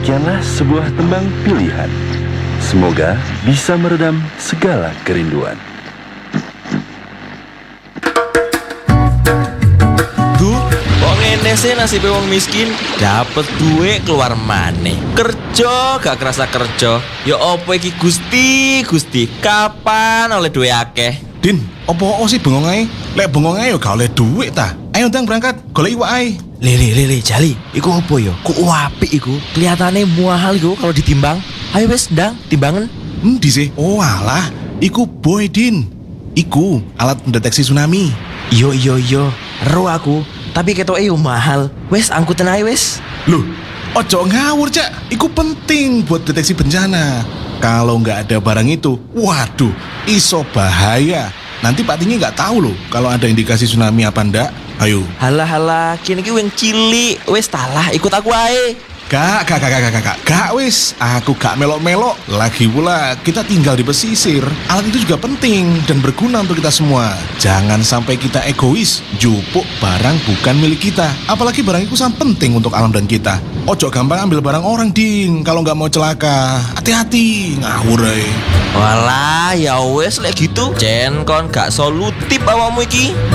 Demikianlah sebuah tembang pilihan. Semoga bisa meredam segala kerinduan. Duh, kok ngene sih nasib wong miskin? Dapet duit keluar maneh. Kerja gak kerasa kerja. Ya opo iki Gusti, kapan oleh duit akeh? Din, opo sih bengong ae? Lek bengong ae yo gak oleh duit ta. Ayo ndang berangkat, golek iwak ae. Lele, Jali, iku opo yo? Kok apik iku? Kelihatannya mahal iku kalau ditimbang. Ayo wes, ndang, timbangan. Endi sih? Oh alah, iku boy Din. Iku alat pendeteksi tsunami. Yo, ero aku. Tapi ketoke yo mahal. Wes, angkutan ae wes. Loh, ojo ngawur Cak. Iku penting buat deteksi bencana. Kalau nggak ada barang itu, waduh, iso bahaya. Nanti Pak Tinggi nggak tahu loh kalau ada indikasi tsunami apa ndak. Ayo. Halah, kini ki wing cilik. Wes talah, ikut aku ae. Gak wis, aku gak melok-melok. Lagi pula kita tinggal di pesisir. Alat itu juga penting dan berguna untuk kita semua. Jangan sampai kita egois, jupuk barang bukan milik kita. Apalagi barang itu sangat penting untuk alam dan kita. Ojo gampang ambil barang orang, Din. Kalau nggak mau celaka, hati-hati, ngawur ae. Walah, ya wes lek gitu. Jen kon gak solutif awakmu iki.